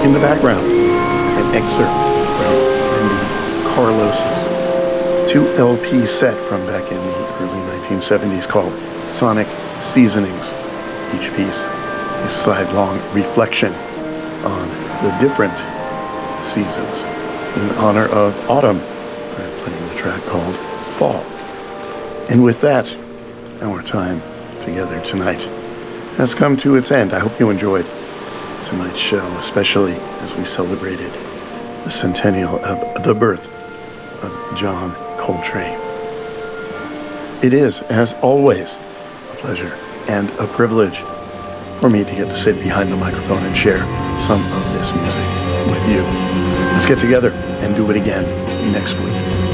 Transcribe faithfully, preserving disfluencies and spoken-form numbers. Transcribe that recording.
In the background, an excerpt from Randy Carlos's two L P set from back in the early nineteen seventies called Sonic Seasonings. Each piece is sidelong reflection on the different seasons. In honor of autumn, I'm playing the track called Fall. And with that, our time together tonight has come to its end. I hope you enjoyed tonight's show, especially as we celebrated the centennial of the birth of John Coltrane. It is, as always, a pleasure and a privilege for me to get to sit behind the microphone and share some of this music with you. Let's get together and do it again next week.